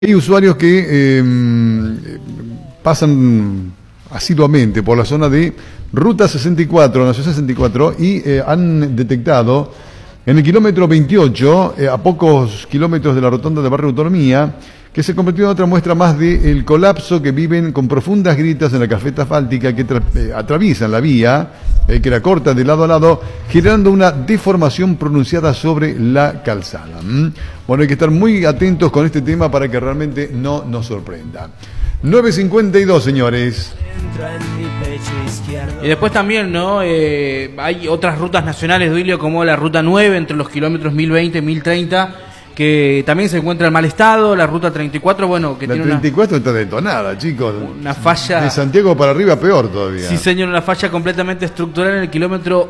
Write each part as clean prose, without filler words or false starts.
Hay usuarios que pasan asiduamente por la zona de Ruta 64, Nación 64, y han detectado en el kilómetro 28, a pocos kilómetros de la rotonda de Barrio Autonomía, que se convirtió en otra muestra más del colapso que viven con profundas grietas en la cafeta asfáltica que atraviesan la vía, que la corta de lado a lado, generando una deformación pronunciada sobre la calzada. Bueno, hay que estar muy atentos con este tema para que realmente no nos sorprenda. 9:52, señores. Y después también, ¿no? Hay otras rutas nacionales, Duilio, como la Ruta 9, entre los kilómetros 1020 y 1030, que también se encuentra en mal estado. La Ruta 34, bueno, que la tiene 34 está detonada, chicos. Una falla. De Santiago para arriba, peor todavía. Sí, señor, una falla completamente estructural en el kilómetro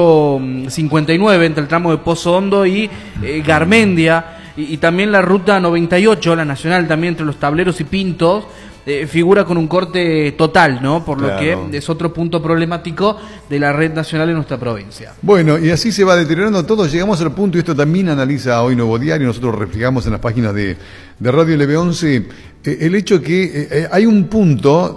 859, entre el tramo de Pozo Hondo y Garmendia. Y también la Ruta 98, la nacional, también entre los Tableros y Pintos. Figura con un corte total, ¿no? Por lo que es otro punto problemático de la red nacional en nuestra provincia. Bueno, y así se va deteriorando todo. Llegamos al punto, y esto también analiza hoy Nuevo Diario, nosotros reflejamos en las páginas de Radio LB11, el hecho que hay un punto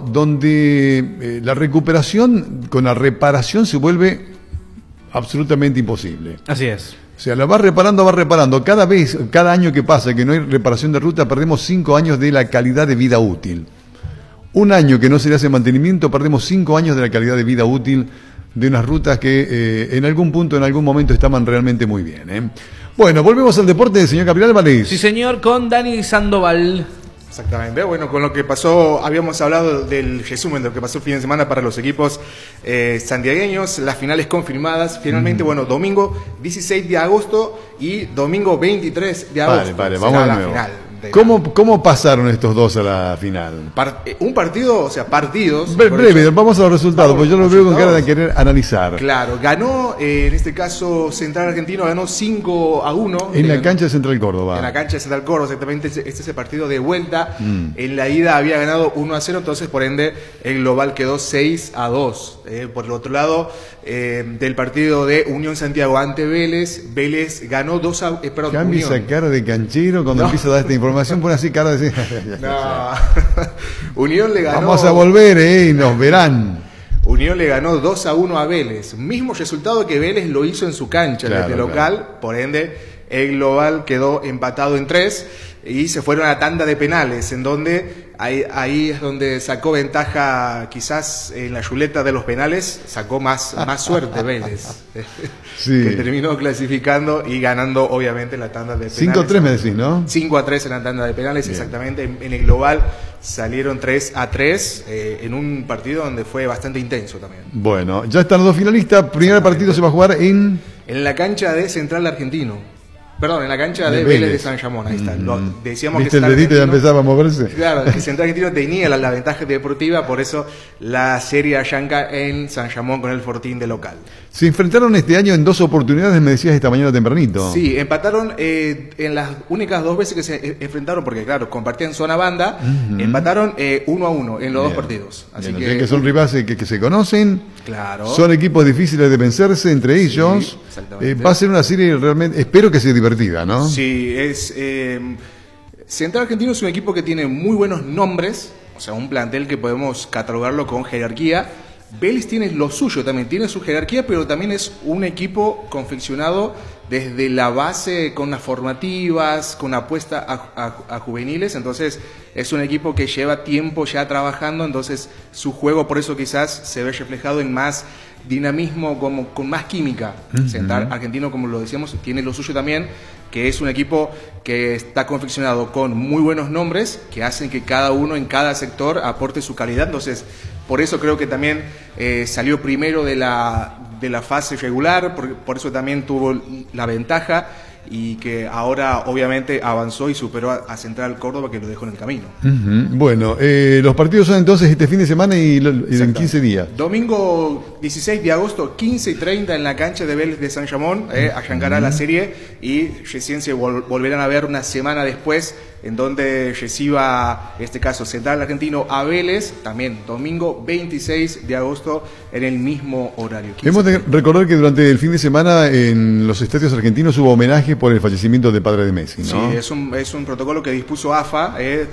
donde la recuperación con la reparación se vuelve absolutamente imposible. Así es. O sea, la va reparando. Cada año que pasa que no hay reparación de ruta, perdemos 5 años de la calidad de vida útil. Un año que no se le hace mantenimiento, perdemos 5 años de la calidad de vida útil de unas rutas que en algún punto, en algún momento estaban realmente muy bien. Bueno, volvemos al deporte, señor Capital Valés. Sí, señor, con Dani Sandoval. Exactamente. Bueno, con lo que pasó, habíamos hablado del resumen de lo que pasó el fin de semana para los equipos santiagueños, las finales confirmadas. Finalmente, bueno, domingo 16 de agosto y domingo 23 de agosto. Vamos de nuevo. Final. ¿Cómo pasaron estos dos a la final? Un partido, o sea, partidos... Breve, vamos a los resultados, porque yo lo veo con cara de querer analizar. Claro, ganó, en este caso, Central Argentino ganó 5-1. En la cancha de Central Córdoba. En la cancha de Central Córdoba, exactamente. Este es el partido de vuelta. En la ida había ganado 1-0, entonces, por ende, el global quedó 6-2. Por el otro lado, del partido de Unión Santiago ante Vélez, Vélez ganó 2-0. Cambia esa cara de canchero cuando empieza a dar esta información. Pone así cara de... No. Unión le ganó... Vamos a volver, y nos verán. Unión le ganó 2-1 a Vélez. Mismo resultado que Vélez lo hizo en su cancha, desde local. Por ende, el global quedó empatado en 3 y se fueron a tanda de penales, en donde ahí es donde sacó ventaja, quizás en la chuleta de los penales, sacó más suerte Vélez. Sí. Que terminó clasificando y ganando, obviamente, en la tanda de penales. 5-3 me decís, ¿no? 5-3 en la tanda de penales. Bien. Exactamente. En el global salieron 3-3 en un partido donde fue bastante intenso también. Bueno, ya están los dos finalistas. Primer partido se va a jugar en la cancha de Central Argentino. Perdón, en la cancha de Vélez de San Ramón, ahí está. Decíamos ¿viste? Que el dedito ya empezaba a moverse. Claro, que Central Argentino tenía la ventaja deportiva, por eso la serie arranca en San Ramón con el Fortín de local. Se enfrentaron este año en 2 oportunidades, me decías esta mañana tempranito. Sí, empataron en las únicas 2 veces que se enfrentaron, porque claro, compartían zona banda, empataron 1-1 en los 2 partidos. Así que son rivales que se conocen. Claro. Son equipos difíciles de vencerse entre ellos. Va a ser una serie realmente, espero que sea divertida, ¿no? Sí, Central Argentino es un equipo que tiene muy buenos nombres, o sea, un plantel que podemos catalogarlo con jerarquía. Vélez tiene lo suyo también, tiene su jerarquía, pero también es un equipo confeccionado desde la base, con las formativas, con apuesta a juveniles. Entonces es un equipo que lleva tiempo ya trabajando, entonces su juego por eso quizás se ve reflejado en más dinamismo, con más química. Central Argentino, como lo decíamos, tiene lo suyo también, que es un equipo que está confeccionado con muy buenos nombres, que hacen que cada uno en cada sector aporte su calidad. Entonces, por eso creo que también salió primero de la fase regular, por eso también tuvo la ventaja, y que ahora obviamente avanzó y superó a Central Córdoba, que lo dejó en el camino. Bueno, los partidos son entonces este fin de semana y en 15 días. Domingo 16 de agosto, 15:30 en la cancha de Vélez de San Ramón, arrancará la serie, y recién se volverán a ver una semana después, en donde reciba, en este caso, Central Argentino a Vélez, también domingo 26 de agosto en el mismo horario. Hemos de recordar que durante el fin de semana en los estadios argentinos hubo homenajes viajes por el fallecimiento del padre de Messi, ¿no? Sí, es un protocolo que dispuso AFA,